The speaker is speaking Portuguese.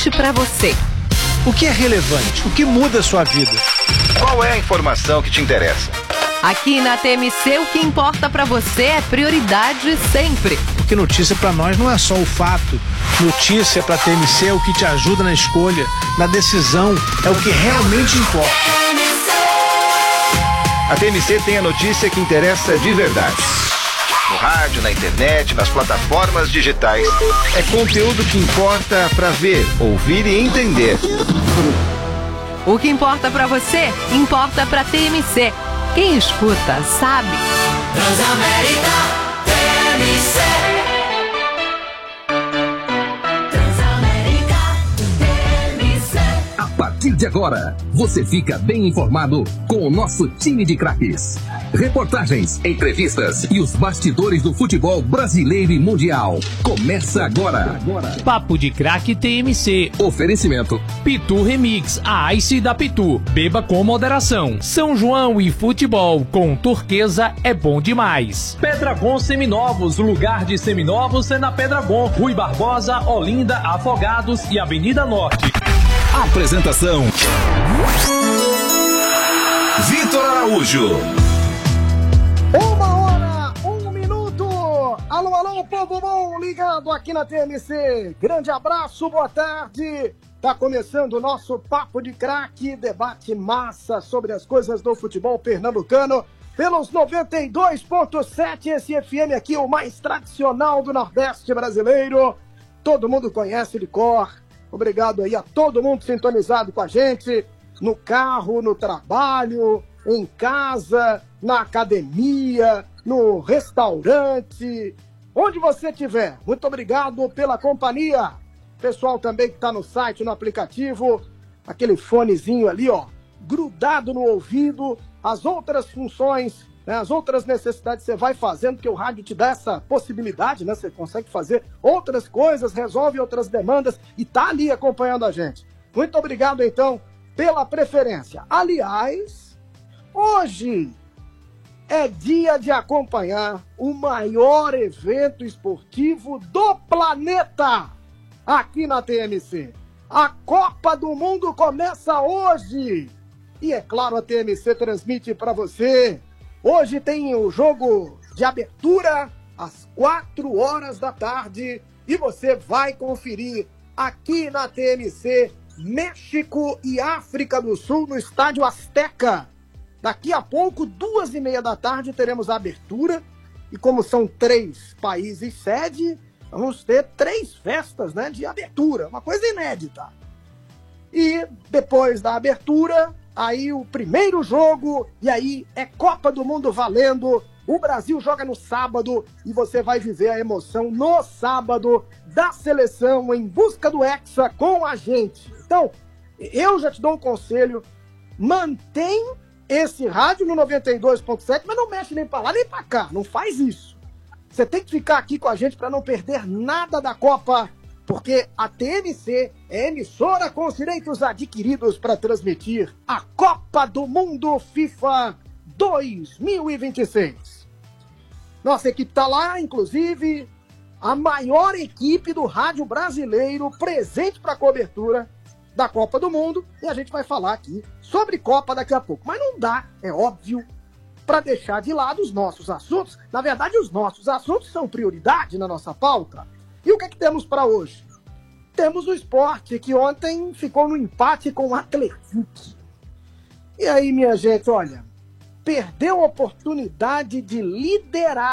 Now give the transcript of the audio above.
Para você. O que é relevante? O que muda a sua vida? Qual é a informação que te interessa? Aqui na TMC, o que importa para você é prioridade sempre. Porque notícia para nós não é só o fato. Notícia para TMC é o que te ajuda na escolha, na decisão, é o que realmente importa. A TMC tem a notícia que interessa de verdade. No rádio, na internet, nas plataformas digitais. É conteúdo que importa para ver, ouvir e entender. O que importa para você, importa para TMC. Quem escuta, sabe. Transamérica, TMC. Transamérica, TMC. A partir de agora, você fica bem informado com o nosso time de craques. Reportagens, entrevistas e os bastidores do futebol brasileiro e mundial. Começa agora. Papo de Craque TMC. Oferecimento. Pitu Remix, a Ice da Pitu. Beba com moderação. São João e futebol com turquesa é bom demais. Pedragon Seminovos, lugar de seminovos é na Pedragon. Rui Barbosa, Olinda, Afogados e Avenida Norte. Apresentação: Vitor Araújo. 1h01. Alô, alô, povo bom, ligado aqui na TMC. Grande abraço, boa tarde. Tá começando o nosso Papo de Craque, debate massa sobre as coisas do futebol pernambucano, pelos 92.7, esse FM aqui, o mais tradicional do Nordeste brasileiro. Todo mundo conhece de cor. Obrigado aí a todo mundo sintonizado com a gente, no carro, no trabalho, em casa, na academia, no restaurante, onde você estiver. Muito obrigado pela companhia. Pessoal também que está no site, no aplicativo, aquele fonezinho ali, ó, grudado no ouvido, as outras funções, né, as outras necessidades você vai fazendo, porque o rádio te dá essa possibilidade, né? Você consegue fazer outras coisas, resolve outras demandas e tá ali acompanhando a gente. Muito obrigado, então, pela preferência. Aliás, hoje é dia de acompanhar o maior evento esportivo do planeta aqui na TMC. A Copa do Mundo começa hoje. E é claro, a TMC transmite para você. Hoje tem o jogo de abertura às 4h da tarde. E você vai conferir aqui na TMC México e África do Sul no Estádio Azteca. Daqui a pouco, 2h30 da tarde, teremos a abertura. E como são 3 países sede, vamos ter 3 festas, né, de abertura. Uma coisa inédita. E depois da abertura, aí o primeiro jogo, e aí é Copa do Mundo valendo. O Brasil joga no sábado e você vai viver a emoção no sábado da seleção em busca do Hexa com a gente. Então, eu já te dou um conselho, mantém esse rádio no 92.7, mas não mexe nem pra lá nem pra cá, não faz isso. Você tem que ficar aqui com a gente para não perder nada da Copa, porque a TMC é emissora com os direitos adquiridos para transmitir a Copa do Mundo FIFA 2026. Nossa equipe tá lá, inclusive a maior equipe do rádio brasileiro presente para a cobertura da Copa do Mundo, e a gente vai falar aqui sobre Copa daqui a pouco. Mas não dá, é óbvio, para deixar de lado os nossos assuntos. Na verdade, os nossos assuntos são prioridade na nossa pauta. E o que é que temos para hoje? Temos o esporte, que ontem ficou no empate com o Atlético. E aí, minha gente, olha, perdeu a oportunidade de liderar